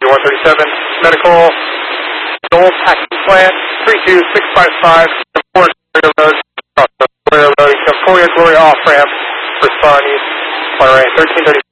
137, medical, Joel Taxi Plan, 32655, Gloria Road, Gloria Road, Gloria off ramp, respond east, fire right, 1330.